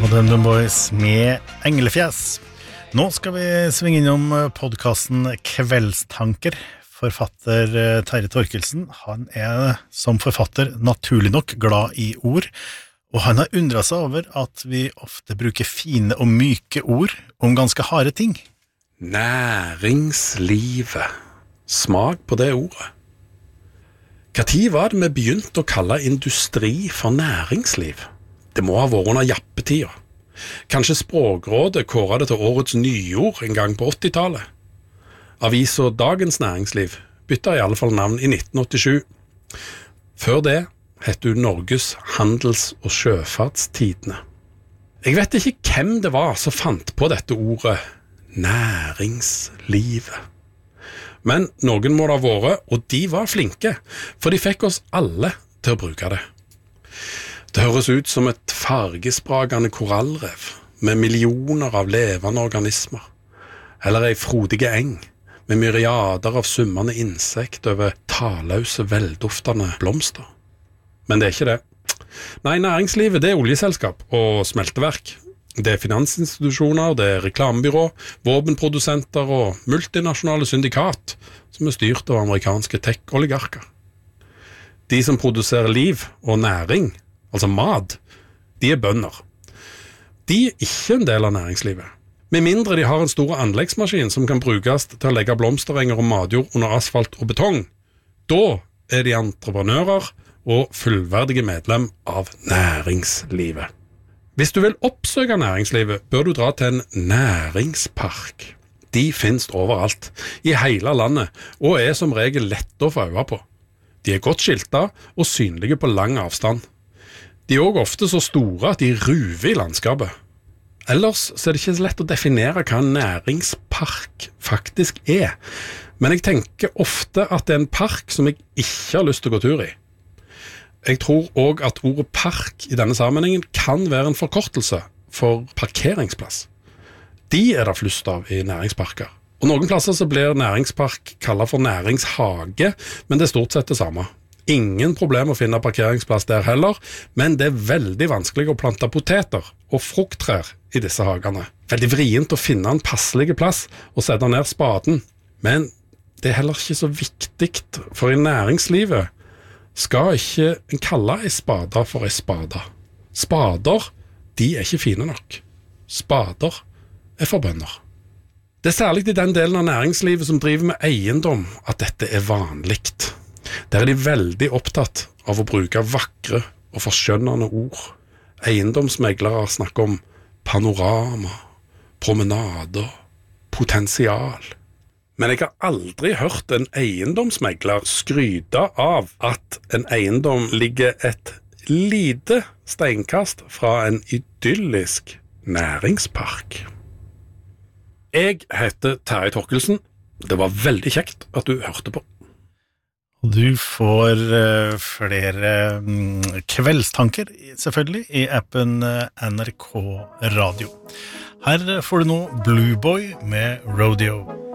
Modern Boys med Englefjes. Nå skal vi svinge innom podcasten Kveldstanker. Forfatter Terje Torkelsen, han som forfatter naturlig nok glad I ord, og han har undret seg over at vi ofte bruker fine og myke ord om ganske harde ting. Næringslivet. Smak på det ordet. Hva tid var det vi begynte å kalle industri for næringsliv? Det må ha vært under jappetida. Kanskje Språkrådet kåret det til årets nyord en gang på 80-tallet. Avisen Dagens Næringsliv bytta I alle fall navn I 1987. Før det het hun Norges Handels- og Sjøfartstidene. Jeg vet ikke hvem det var som fant på dette ordet næringslivet. Men noen må det ha vært, og de var flinke, for de fikk oss alle til å bruke det. Det høres ut som et fargespragende korallrev med millioner av levende organismer, eller ei frodige eng med myriader av summende insekt over talause, velduftende blomster. Men det ikke det. Nei, næringslivet det oljeselskap og smelteverk. Det finansinstitusjoner, det reklamebyrå, våpenprodusenter og multinasjonale syndikat som styrt av amerikanske tech-oligarker. De som produserer liv og næring, altså mat, de bønder. De ikke en del av næringslivet. Med mindre de har en stor anleggsmaskin som kan brukes til å legge blomsterenger og matjord under asfalt og betong, da de entreprenører og fullverdige medlem av næringslivet. Hvis du vil oppsøke næringslivet, bør du dra til en næringspark. De finnes overalt, I hele landet, og som regel lett å få øye på. De godt skiltet og synlige på lang avstand. De også ofte så store at de ruver I landskapet. Ellers så det ikke så lett å definere hva en næringspark faktisk men jeg tenker ofte at det en park som jeg ikke har lyst til å gå tur I. Jeg tror også at ordet park I denne sammenhengen kan være en forkortelse for parkeringsplass. De det flust av I næringsparker. Og noen plasser så blir næringspark kallet for næringshage, men det stort sett det samme. Ingen problem å finne parkeringsplass der heller, men det veldig vanskelig å plante poteter og frukttrær I disse hagene. Veldig vrient å finne en passelig plass og sette ned spaden. Men det heller ikke så viktig, for I næringslivet skal ikke en kalle en spade for en spade. Spader, de ikke fine nok. Spader for bønder. Det særlig I den delen av næringslivet som driver med eiendom at dette vanligt. Der de veldig opptatt av å bruke vakre og forskjønnende ord. Eiendomsmeglere snakker om panorama, promenader, potensial. Men jeg har aldri hørt en eiendomsmegler skryte av at en eiendom ligger et lite steinkast fra en idyllisk næringspark. Jeg heter Terje Torkelsen. Det var veldig kjekt at du hørte på. Du får flere kveldstanker, selvfølgelig, I appen NRK Radio. Her får du nå Blue Boy med Rodeo.